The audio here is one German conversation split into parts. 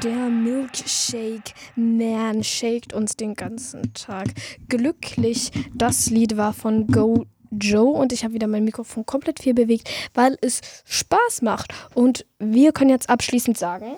Der Milkshake Man shakt uns den ganzen Tag. Glücklich, das Lied war von Go Joe und ich habe wieder mein Mikrofon komplett viel bewegt, weil es Spaß macht. Und wir können jetzt abschließend sagen,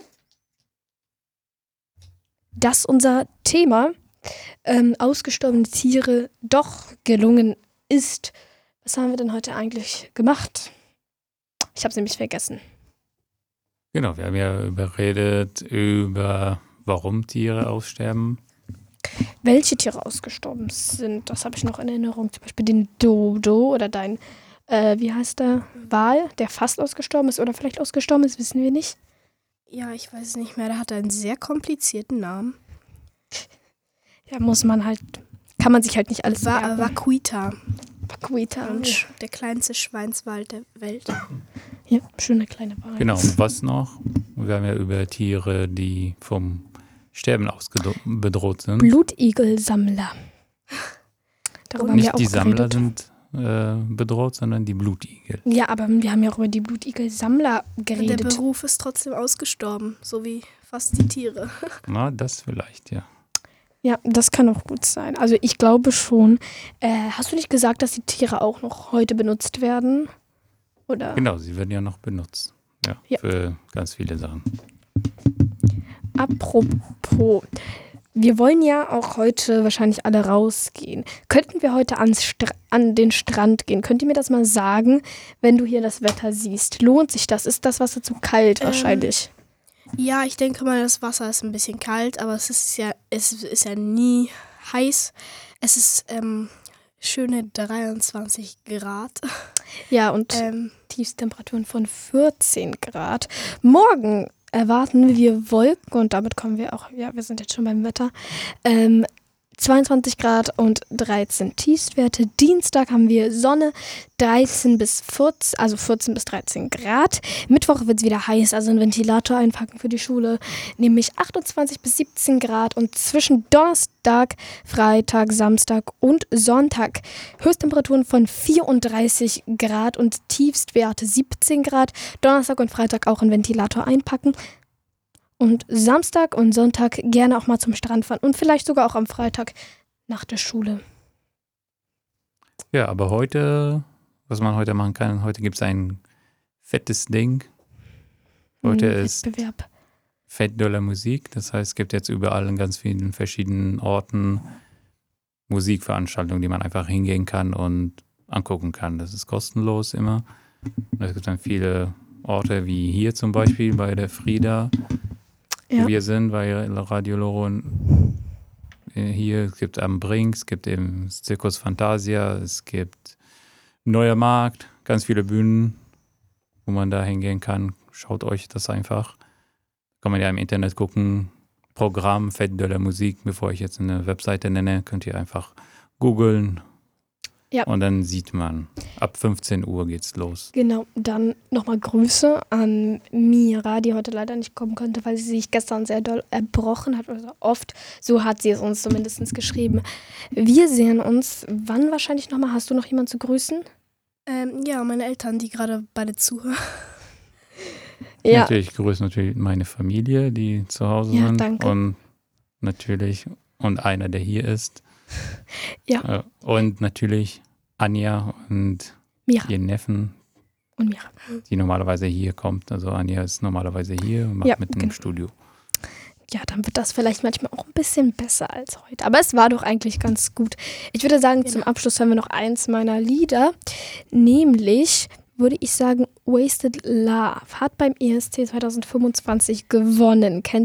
dass unser Thema ausgestorbene Tiere doch gelungen ist. Was haben wir denn heute eigentlich gemacht? Ich habe es nämlich vergessen. Genau, wir haben ja überredet über, warum Tiere aussterben. Welche Tiere ausgestorben sind, das habe ich noch in Erinnerung. Zum Beispiel den Dodo oder dein, wie heißt der, Wal, der fast ausgestorben ist oder vielleicht ausgestorben ist, wissen wir nicht. Ja, ich weiß es nicht mehr. Der hatte einen sehr komplizierten Namen. Ja, kann man sich halt nicht alles merken. Vaquita. Vaquita. Und der kleinste Schweinswald der Welt. Ja, schöne kleine Wal. Genau, und was noch? Wir haben ja über Tiere, die vom Sterben bedroht sind. Blutigelsammler. Darüber haben wir Nicht auch die Sammler geredet. sind bedroht, sondern die Blutigel. Ja, aber wir haben ja auch über die Blutigelsammler geredet. Der Beruf ist trotzdem ausgestorben, so wie fast die Tiere. Na, das vielleicht, ja. Ja, das kann auch gut sein. Also ich glaube schon. Hast du nicht gesagt, dass die Tiere auch noch heute benutzt werden? Oder? Genau, sie werden ja noch benutzt. Ja. Für ganz viele Sachen. Apropos, wir wollen ja auch heute wahrscheinlich alle rausgehen. Könnten wir heute an den Strand gehen? Könnt ihr mir das mal sagen, wenn du hier das Wetter siehst? Lohnt sich das? Ist das Wasser zu kalt wahrscheinlich? Ja, ich denke mal, das Wasser ist ein bisschen kalt, aber es ist ja nie heiß. Es ist schöne 23 Grad. Ja, und Tiefstemperaturen von 14 Grad. Morgen erwarten wir Wolken und damit kommen wir auch, ja, wir sind jetzt schon beim Wetter, 22 Grad und 13 Tiefstwerte. Dienstag haben wir Sonne, 13 bis 13 Grad. Mittwoch wird es wieder heiß, also einen Ventilator einpacken für die Schule, nämlich 28 bis 17 Grad und zwischen Donnerstag, Freitag, Samstag und Sonntag Höchsttemperaturen von 34 Grad und Tiefstwerte 17 Grad. Donnerstag und Freitag auch einen Ventilator einpacken. Und Samstag und Sonntag gerne auch mal zum Strand fahren und vielleicht sogar auch am Freitag nach der Schule. Ja, aber heute, was man heute machen kann, heute gibt es ein fettes Ding. Heute ist Wettbewerb. Fête de la Musique. Das heißt, es gibt jetzt überall in ganz vielen verschiedenen Orten Musikveranstaltungen, die man einfach hingehen kann und angucken kann. Das ist kostenlos immer. Und es gibt dann viele Orte wie hier zum Beispiel bei der Frieda, wo wir sind, bei Radio Loro. Hier, es gibt am Brink, es gibt eben Circus Fantasia, es gibt Neuer Markt, ganz viele Bühnen, wo man da hingehen kann. Schaut euch das einfach. Kann man ja im Internet gucken. Programm Fête de la Musique, bevor ich jetzt eine Webseite nenne, könnt ihr einfach googeln. Ja. Und dann sieht man, ab 15 Uhr geht's los. Genau, dann nochmal Grüße an Mira, die heute leider nicht kommen konnte, weil sie sich gestern sehr doll erbrochen hat. Also oft, so hat sie es uns zumindest geschrieben. Wir sehen uns, wann wahrscheinlich nochmal? Hast du noch jemanden zu grüßen? Ja, meine Eltern, die gerade beide zuhören. Ja. Natürlich grüße natürlich meine Familie, die zu Hause sind. Danke. Und natürlich, und einer, der hier ist. Ja. Und natürlich Anja und Mira. Ihr Neffen, und Mira, die normalerweise hier kommt. Also Anja ist normalerweise hier und macht mit im Studio. Ja, dann wird das vielleicht manchmal auch ein bisschen besser als heute. Aber es war doch eigentlich ganz gut. Ich würde sagen, zum Abschluss hören wir noch eins meiner Lieder. Nämlich, würde ich sagen, Wasted Love hat beim ESC 2025 gewonnen. Kennt